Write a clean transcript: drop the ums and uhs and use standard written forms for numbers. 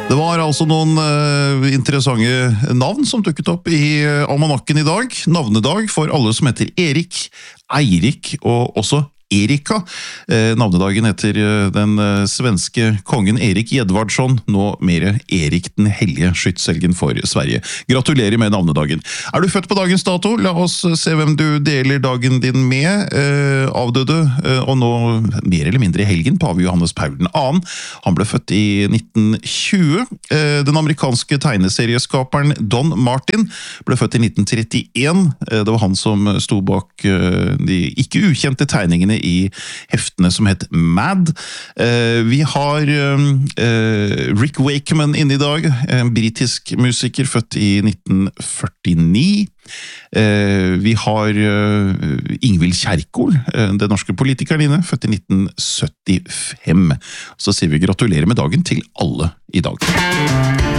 Det var altså noen interessante navn som dukket opp i almanakken i dag. Navnedag for alle som heter Erik, Eirik og også Erika. Navnedagen etter den svenske kongen Erik Edvardsson, nå mer Erik den hellige skytshelgen for Sverige. Gratulerer med navnedagen. Er du født på dagens dato? La oss se hvem du deler dagen din med. Avdøde, og nå mer eller mindre i helgen, pave Johannes Paul II. Han ble født i 1920. Den amerikanske tegneserieskaperen Don Martin ble født i 1931. Det var han som sto bak de ikke ukjente tegningene i heftene som het Mad. Vi har Rick Wakeman inne i dag, en britisk musiker født i 1949. Vi har Ingvild Kjerkol, den norske politikeren inne, født i 1975. Så sier vi gratulerer med dagen til alle i dag.